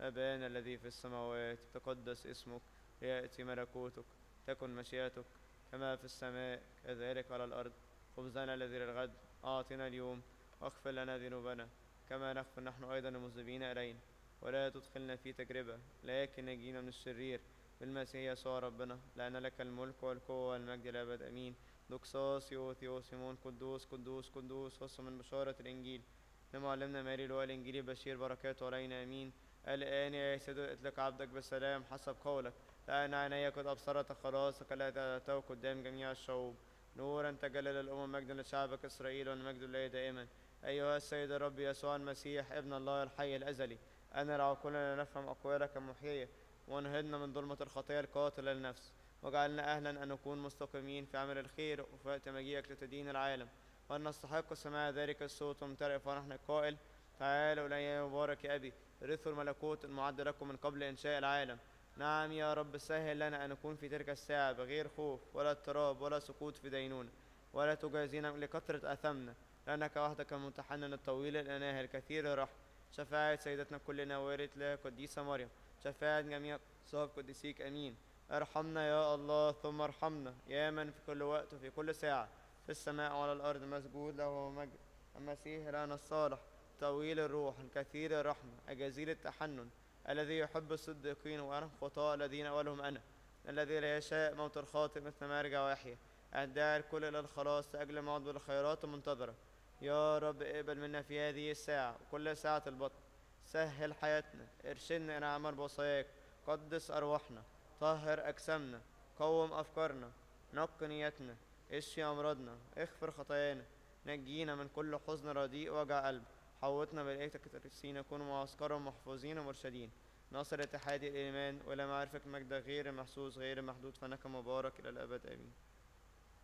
أبانا الذي في السماوات، تقدس اسمك، ليأتي ملكوتك، تكن مشيئتك كما في السماء كذلك على الأرض. خبزنا الذي للغد أعطنا اليوم، واغفر لنا ذنوبنا كما نغفر نحن أيضا المذنبين إلينا، ولا تدخلنا في تجربة لكن نجينا من الشرير، بالمسيح يسوع ربنا، لأن لك الملك والقوة والمجد الأبد آمين. دوكساس يوثيوس سيمون قدوس قدوس قدوس، فصل من بشارة الإنجيل. لما علمنا ماري لواء الإنجيل بشير بركاته علينا آمين. الآن يا سيد اطلق عبدك بالسلام حسب قولك، لأن عيني قد أبصرت خلاصك الذي أعطيته قدام جميع الشعوب، نورا تجلى للأمم، مجدا لشعبك إسرائيل، والمجد لله دائما. أيها السيد الرب يسوع المسيح ابن الله الحي الأزلي، أنا لعقولنا نفهم أقوالك المحيية، وانهضنا من ظلمة الخطية القاتلة للنفس، وجعلنا أهلا أن نكون مستقيمين في عمل الخير وفي وقت مجيئك لتدين العالم، وأن نستحق سماع ذلك الصوت وممتلئ فرحنا القائل: تعالوا إلي يا مبارك أبي، رثوا الملكوت المعد لكم من قبل إنشاء العالم. نعم يا رب، سهل لنا أن نكون في تلك الساعة بغير خوف ولا اضطراب ولا سقوط في دينونة، ولا تجازينا لكثرة أثمنا، لأنك وحدك المتحنن الطويل الأناه الكثير الرحم. شفاعة سيدتنا كلنا وارث لها قديسة مريم، شفاعة جميع صاحب قديسيك آمين. ارحمنا يا الله ثم ارحمنا، يا من في كل وقت وفي كل ساعة في السماء وعلى الأرض مسجود له مجد. المسيح لنا الصالح طويل الروح الكثير الرحمة الجزيل التحنن، الذي يحب الصديقين ويرحم الخطاة الذين أولهم أنا، الذي لا يشاء موت الخاطئ مثل ما يرجع ويحيى، الداعي الكل إلى الخلاص لأجل موعد بالخيرات المنتظرة. يا رب اقبل منا في هذه الساعة وكل ساعة البطن، سهل حياتنا، ارشدنا إلى عمل وصاياك، قدس أرواحنا، طهر أجسامنا، قوم أفكارنا، نق نيتنا، اشفي أمراضنا، اغفر خطايانا، نجينا من كل حزن رديء وجع قلب. حوطنا بلقيتك الترسين، نكون معسكرا محفوظين ومرشدين، نصل اتحاد الإيمان ولا معرفة مجد غير محسوس غير محدود، فإنك مبارك إلى الأبد آمين.